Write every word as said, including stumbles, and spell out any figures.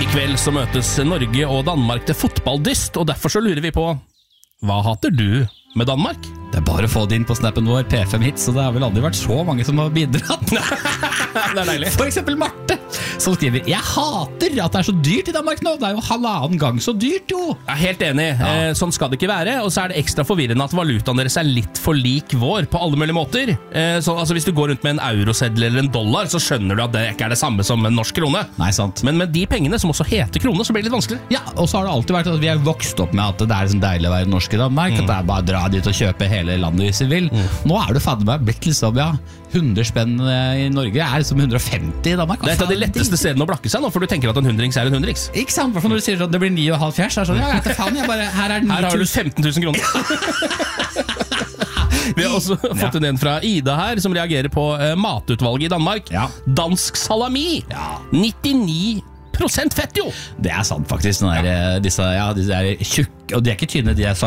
kveld så møtes Norge og Danmark til fotballdyst, og derfor så lurer vi på, hva hater du med Danmark? Det er bare å få det inn på snappen vår, P fem Hits, og det har vel aldri vært så mange som har bidratt. Det er deilig. For eksempel Marte, som skriver, jeg hater at det er så dyrt i Danmark nå, det er jo halvannen gang så dyrt jo. Jeg er helt enig, ja. eh, sånn skal det ikke være, og så er det ekstra forvirrende at valutaen deres er litt for lik vår på alle mulige måter. Eh, så, altså, hvis du går rundt med en euroseddel eller en dollar, så skjønner du at det ikke er det samme som en norsk krone. Nei, sant. Men med de pengene, som også heter krone, så blir det litt vanskelig. Ja, og så har det alltid vært at vi har vokst opp med at det er sånn deilig å være norsk i Danmark, mm. at det er bare å dra dit og kjøpe hele landet hvis vi vil. Mm. Nå er du fader meg blitt liksom, ja, hundre spenn i Norge er som hundre og femti i Danmark. Det er et av de letteste stedene å blakke seg nå, for du tenker at en hundrings er en hundrings. Ikke sant, for når du sier at det blir ni og halv fjers, så er det sånn, ja, jeg vet faen, jeg bare, her er den Her har du femten tusen kroner. Vi har også fått en fra Ida her, som reagerer på uh, matutvalget i Danmark. Ja. Dansk salami. Ja. nittini prosent fett jo! Det er sant faktisk, der, disse, ja, disse er tjukke, og de er ikke tynne, de er